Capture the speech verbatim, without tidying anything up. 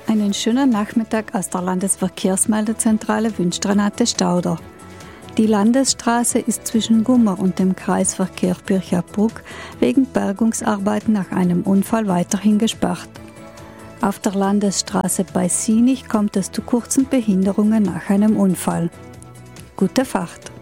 Einen schönen Nachmittag aus der Landesverkehrsmeldezentrale wünscht Renate Stauder. Die Landesstraße ist zwischen Gummer und dem Kreisverkehr Pirchabruck wegen Bergungsarbeiten nach einem Unfall weiterhin gesperrt. Auf der Landesstraße bei Sinich kommt es zu kurzen Behinderungen nach einem Unfall. Gute Fahrt!